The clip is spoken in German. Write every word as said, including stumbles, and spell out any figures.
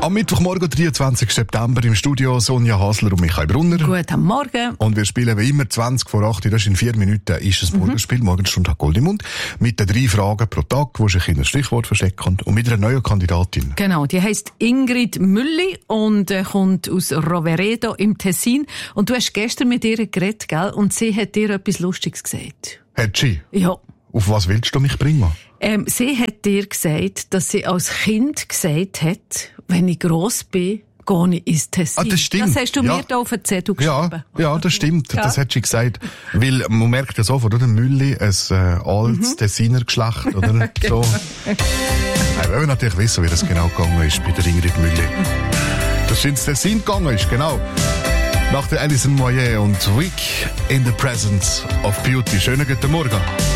Am Mittwochmorgen, dreiundzwanzigsten September, im Studio Sonja Hasler und Michael Brunner. Guten Morgen. Und wir spielen wie immer zwanzig vor acht, das ist in vier Minuten, ist ein Morgenspiel, mhm. Morgenstunde Gold im Mund, mit den drei Fragen pro Tag, wo sich in ein Stichwort verstecken und mit einer neuen Kandidatin. Genau, die heisst Ingrid Mülli und äh, kommt aus Roveredo im Tessin. Und du hast gestern mit ihr geredet, gell? Und sie hat dir etwas Lustiges gesagt. Hat sie? Ja. Auf was willst du mich bringen? Ähm, sie hat dir gesagt, dass sie als Kind gesagt hat, wenn ich gross bin, gehe ich ins Tessin. Ah, das stimmt. Das hast du ja. mir da auf den Zettel geschrieben. Ja, ja, das stimmt. Ja. Das hat sie gesagt. Weil man merkt ja sofort, oder? Mülli, ein äh, altes mhm. Tessiner Geschlecht, oder? So. Wir wollen natürlich wissen, wie das genau gegangen ist bei der Ingrid Mülli. Dass sie ins Tessin gegangen ist, genau. Nach der Alison Moyet und Week in the Presence of Beauty. Schönen guten Morgen.